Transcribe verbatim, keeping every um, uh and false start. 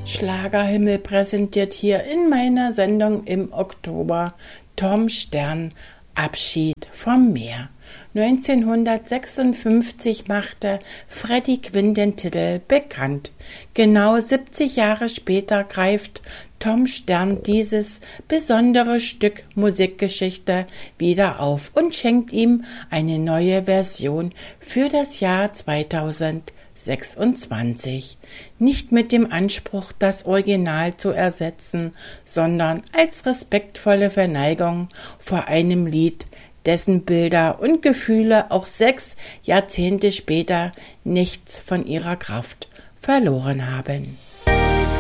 Schlagerhimmel präsentiert hier in meiner Sendung im Oktober Tom Stern, Abschied vom Meer. neunzehnhundertsechsundfünfzig machte Freddie Quinn den Titel bekannt. Genau siebzig Jahre später greift Tom Stern dieses besondere Stück Musikgeschichte wieder auf und schenkt ihm eine neue Version für das Jahr zweitausendsechsundzwanzig. Nicht mit dem Anspruch, das Original zu ersetzen, sondern als respektvolle Verneigung vor einem Lied, dessen Bilder und Gefühle auch sechs Jahrzehnte später nichts von ihrer Kraft verloren haben.